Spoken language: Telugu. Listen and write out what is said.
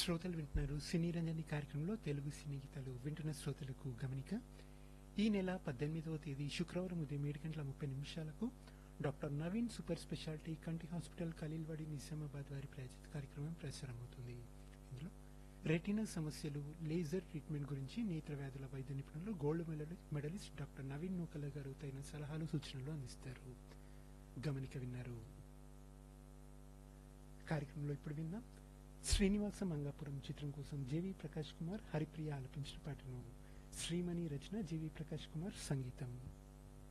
శ్రోతలు వింటున్నారు సినీ రంజని కార్యక్రమంలో తెలుగు సినీ గీతాలు వింటున్న శ్రోతలకు గమనిక. ఈ నెల 18వ తేదీ శుక్రవారం ఉదయం 7:30 డాక్టర్ నవీన్ సూపర్ స్పెషాలిటీ కంటి హాస్పిటల్ ఖలీల్వాడి నిజామాబాద్ వారి ప్రాయోజిత కార్యక్రమం ప్రసారమవుతుంది. ఇందులో రెటీనా సమస్యలు, లేజర్ ట్రీట్మెంట్ గురించి నేత్ర వ్యాధుల వైద్య నిపుణులు గోల్డ్ మెడలిస్ట్ డాక్టర్ నవీన్ నూకల గారు తగిన సలహాలు సూచనలు అందిస్తారు. గమనిక విన్నారు. కార్యక్రమంలో ఇప్పుడు విందాం శ్రీనివాస మంగాపురం చిత్రం కోసం జేవి ప్రకాష్ కుమార్, హరిప్రియ ఆలపించిన పాటను. శ్రీమణి రచన, జేవి ప్రకాష్ కుమార్ సంగీతం.